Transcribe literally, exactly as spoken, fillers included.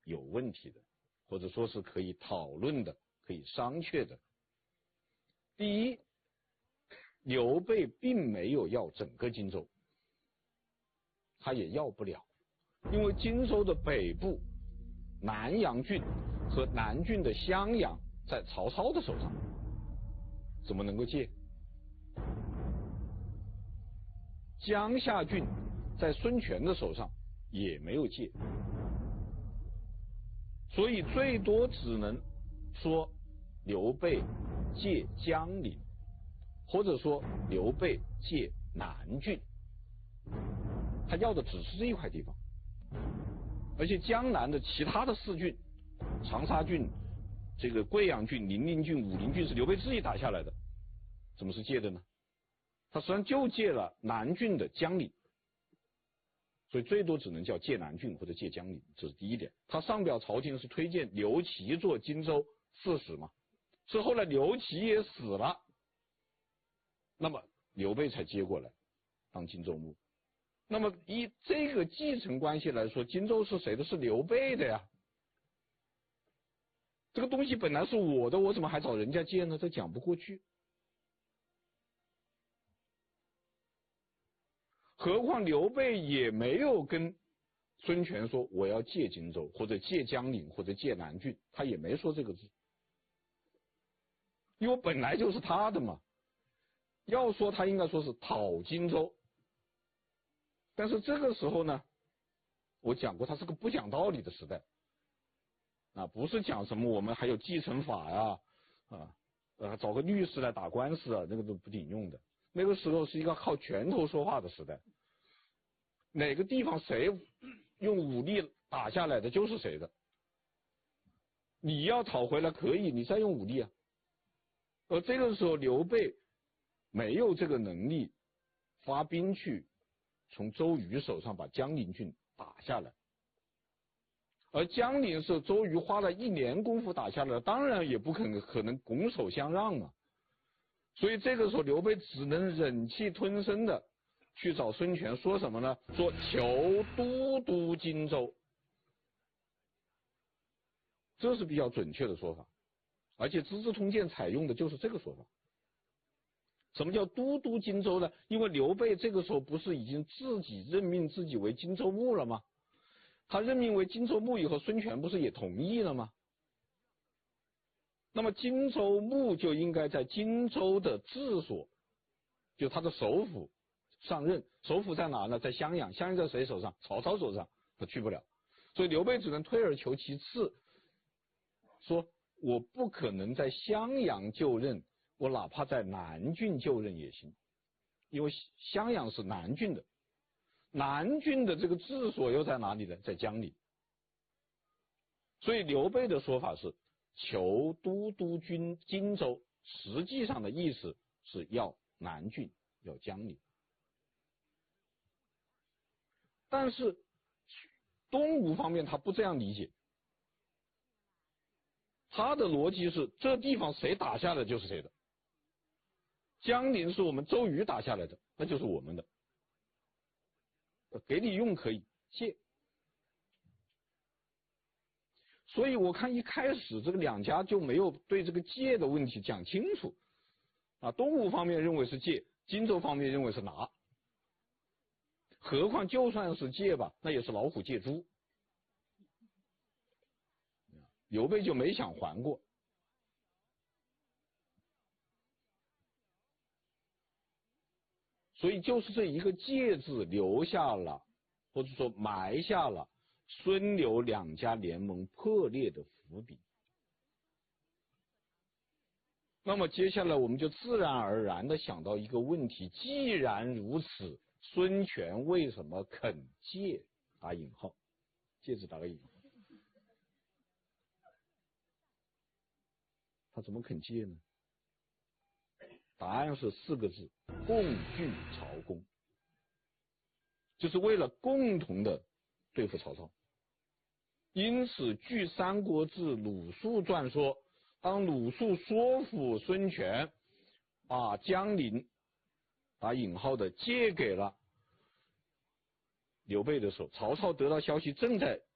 有问题的，或者说是可以讨论的、可以商榷的。第一，刘备并没有要整个荆州，他也要不了，因为荆州的北部南阳郡和南郡的襄阳在曹操的手上，怎么能够借？江夏郡在孙权的手上也没有借，所以最多只能说刘备借江陵，或者说刘备借南郡，他要的只是这一块地方。而且江南的其他的四郡，长沙郡、这个贵阳郡、零陵郡、武陵郡是刘备自己打下来的，怎么是借的呢？他实际上就借了南郡的江陵，所以最多只能叫借南郡或者借江陵，这是第一点。他上表朝廷是推荐刘琦做荆州刺史嘛，是后来刘琦也死了，那么刘备才接过来当荆州牧。那么以这个继承关系来说，荆州是谁的？是刘备的呀。这个东西本来是我的，我怎么还找人家借呢？这讲不过去。何况刘备也没有跟孙权说我要借荆州或者借江陵或者借南郡，他也没说这个字，因为本来就是他的嘛。要说他应该说是讨荆州，但是这个时候呢，我讲过他是个不讲道理的时代啊，不是讲什么我们还有继承法呀 啊, 啊呃找个律师来打官司啊，那个都不顶用的。那个时候是一个靠拳头说话的时代，哪个地方谁用武力打下来的就是谁的，你要讨回来可以，你再用武力啊。而这个时候刘备没有这个能力发兵去从周瑜手上把江陵郡打下来，而江陵是周瑜花了一年功夫打下来，当然也不可能可能拱手相让啊。所以这个时候刘备只能忍气吞声的去找孙权说什么呢？说求都督荆州，这是比较准确的说法，而且《资治通鉴》采用的就是这个说法。什么叫都督荆州呢？因为刘备这个时候不是已经自己任命自己为荆州牧了吗？他任命为荆州牧以后，孙权不是也同意了吗？那么荆州牧就应该在荆州的治所，就他的首府上任。首府在哪呢？在襄阳。襄阳在谁手上？曹操手上，他去不了。所以刘备只能退而求其次，说我不可能在襄阳就任，我哪怕在南郡就任也行，因为襄阳是南郡的，南郡的这个治所又在哪里呢？在江陵。所以刘备的说法是求都督军荆州，实际上的意思是要南郡，要江陵。但是东吴方面他不这样理解，他的逻辑是这地方谁打下来就是谁的，江陵是我们周瑜打下来的，那就是我们的，给你用可以借。所以我看一开始这个两家就没有对这个借的问题讲清楚啊，东吴方面认为是借，荆州方面认为是拿。何况就算是借吧，那也是老虎借猪，刘备就没想还过。所以就是这一个借字留下了，或者说埋下了孙刘两家联盟破裂的伏笔。那么接下来我们就自然而然的想到一个问题，既然如此，孙权为什么肯借？打引号，借字打个引号，他怎么肯借呢？答案是四个字：共拒曹公，就是为了共同的对付曹操。因此据《三国志·鲁肃传》说，当鲁肃说服孙权把江陵打引号的借给了刘备的时候，曹操得到消息正在